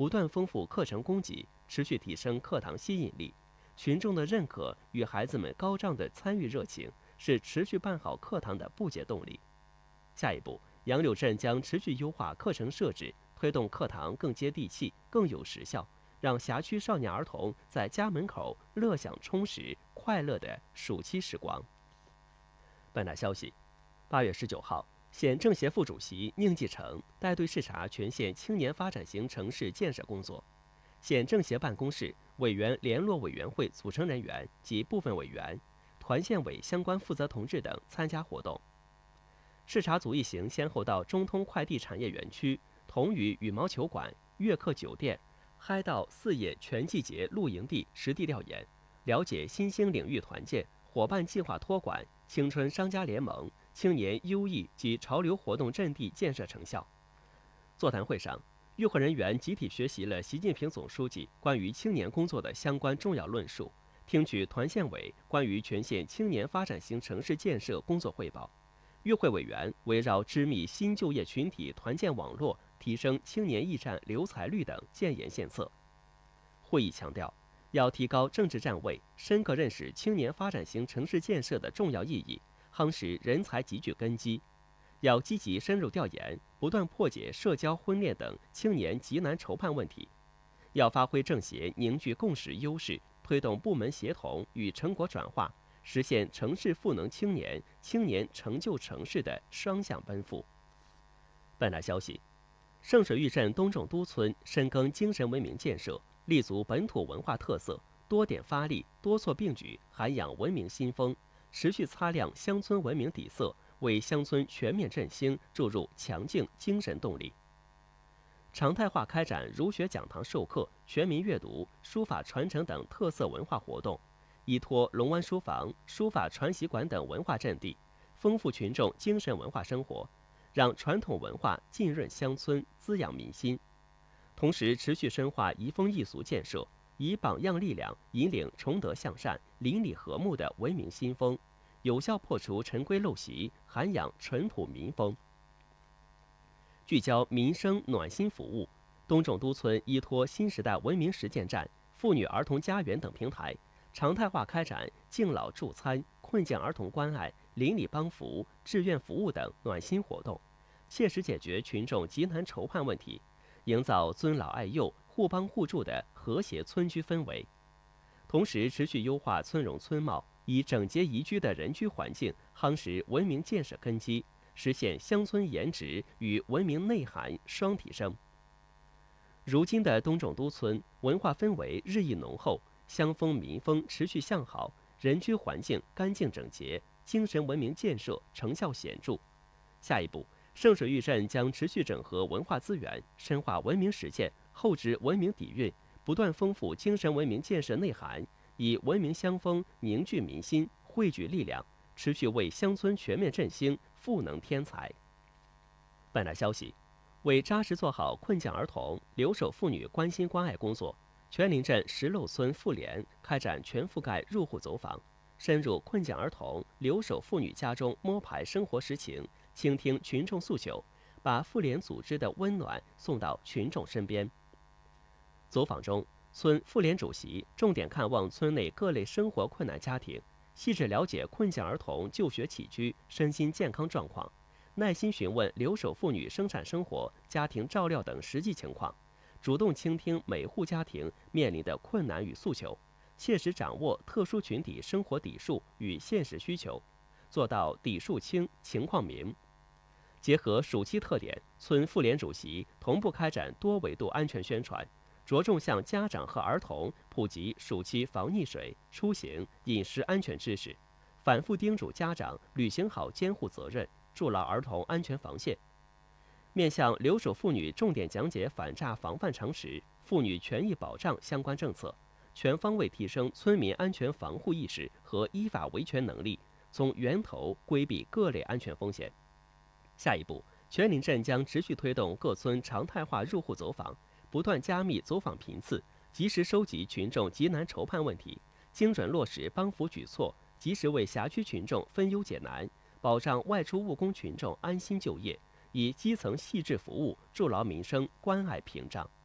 不断丰富课程供给，持续提升课堂吸引力。群众的认可与孩子们高涨的参与热情，是持续办好课堂的不竭动力。下一步，杨柳镇将持续优化课程设置，推动课堂更接地气、更有实效，让辖区少年儿童在家门口乐享充实、快乐的暑期时光。本台消息，8月19号，县政协副主席宁继成带队视察全县青年发展型城市建设工作。县政协办公室、委员联络委员会组成人员及部分委员、团县委相关负责同志等参加活动。视察组一行先后到中通快递产业园区、同宇羽毛球馆、悦客酒店、嗨道四野全季节露营地实地调研，了解新兴领域团建、伙伴计划托管、青春商家联盟、青年优异及潮流活动阵地建设成效。座谈会上，与会人员集体学习了习近平总书记关于青年工作的相关重要论述，听取团县委关于全县青年发展型城市建设工作汇报。与会委员围绕织密新就业群体团建网络、提升青年驿站留才率等建言献策。会议强调，要提高政治站位，深刻认识青年发展型城市建设的重要意义，夯实人才集聚根基。要积极深入调研，不断破解社交婚恋等青年急难愁盼问题。要发挥政协凝聚共识优势，推动部门协同与成果转化，实现城市赋能青年、青年成就城市的双向奔赴。本台消息，圣水峪镇东仲都村深耕精神文明建设，立足本土文化特色，多点发力，多措并举，涵养文明新风，持续擦亮乡村文明底色，为乡村全面振兴注入强劲精神动力。常态化开展儒学讲堂授课、全民阅读、书法传承等特色文化活动，依托龙湾书房、书法传习馆等文化阵地，丰富群众精神文化生活，让传统文化浸润乡村，滋养民心。同时，持续深化移风易俗建设，以榜样力量引领崇德向善、邻里和睦的文明新风，有效破除陈规陋习，涵养淳朴民风。聚焦民生暖心服务，东仲都村依托新时代文明实践站、妇女儿童家园等平台，常态化开展敬老助餐、困境儿童关爱、邻里帮扶、志愿服务等暖心活动，切实解决群众急难愁盼问题，营造尊老爱幼、互帮互助的和谐村居氛围。同时，持续优化村容村貌，以整洁宜居的人居环境夯实文明建设根基，实现乡村颜值与文明内涵双提升。如今的东仲都村文化氛围日益浓厚，乡风民风持续向好，人居环境干净整洁，精神文明建设成效显著。下一步，圣水峪镇将持续整合文化资源，深化文明实践，厚植文明底蕴，不断丰富精神文明建设内涵，以文明乡风凝聚民心，汇聚力量，持续为乡村全面振兴赋能添才。本台消息，为扎实做好困境儿童、留守妇女关心关爱工作，全林镇石漏村妇联开展全覆盖入户走访，深入困境儿童、留守妇女家中摸排生活实情，倾听群众诉求，把妇联组织的温暖送到群众身边。走访中，村妇联主席重点看望村内各类生活困难家庭，细致了解困境儿童就学起居、身心健康状况，耐心询问留守妇女生产生活、家庭照料等实际情况，主动倾听每户家庭面临的困难与诉求，切实掌握特殊群体生活底数与现实需求，做到底数清、情况明。结合暑期特点，村妇联主席同步开展多维度安全宣传，着重向家长和儿童普及暑期防溺水、出行、饮食安全知识，反复叮嘱家长履行好监护责任，筑牢儿童安全防线。面向留守妇女重点讲解反诈防范常识、妇女权益保障相关政策，全方位提升村民安全防护意识和依法维权能力，从源头规避各类安全风险。下一步，全林镇将持续推动各村常态化入户走访，不断加密走访频次，及时收集群众急难愁盼问题，精准落实帮扶举措，及时为辖区群众分忧解难，保障外出务工群众安心就业，以基层细致服务筑牢民生关爱屏障。